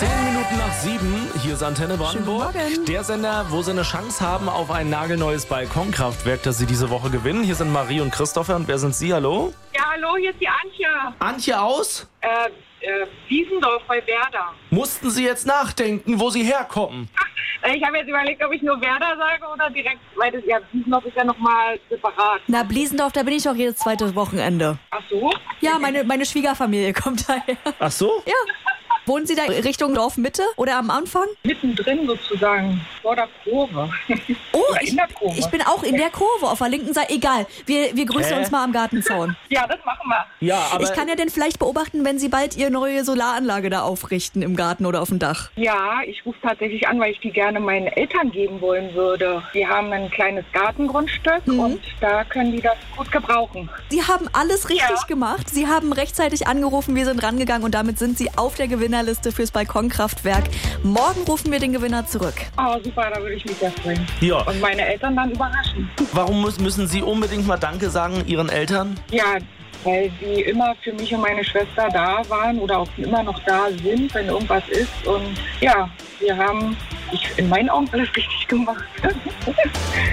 10 Minuten nach 7, hier ist Antenne Brandenburg. Der Sender, wo Sie eine Chance haben auf ein nagelneues Balkonkraftwerk, das Sie diese Woche gewinnen. Hier sind Marie und Christopher. Und wer sind Sie? Hallo? Ja, hallo, hier ist die Antje. Antje aus? Wiesendorf bei Werder. Mussten Sie jetzt nachdenken, wo Sie herkommen? Ich habe jetzt überlegt, ob ich nur Werder sage oder direkt, weil das, ja, Wiesendorf ist ja nochmal separat. Na, Bliesendorf, da bin ich auch jedes zweite Wochenende. Ach so? Ja, meine Schwiegerfamilie kommt daher. Ach so? Ja. Wohnen Sie da Richtung Dorfmitte oder am Anfang? Mittendrin sozusagen, vor der Kurve. Oh, Oder in der Kurve. ich bin auch in der Kurve auf der linken Seite. Egal, wir grüßen uns mal am Gartenzaun. Ja, das machen wir. Ja, aber... Ich kann ja denn vielleicht beobachten, wenn Sie bald Ihre neue Solaranlage da aufrichten im Garten oder auf dem Dach. Ja, ich rufe tatsächlich an, weil ich die gerne meinen Eltern geben wollen würde. Die haben ein kleines Gartengrundstück und da können die das gut gebrauchen. Sie haben alles richtig gemacht. Sie haben rechtzeitig angerufen, wir sind rangegangen und damit sind Sie auf der Gewinnerliste fürs Balkonkraftwerk. Morgen rufen wir den Gewinner zurück. Oh, super, da würde ich mich sehr freuen. Ja. Und meine Eltern dann überraschen. Warum müssen Sie unbedingt mal Danke sagen Ihren Eltern? Ja, weil die immer für mich und meine Schwester da waren oder auch immer noch da sind, wenn irgendwas ist. Und ja, wir haben in meinen Augen alles richtig gemacht.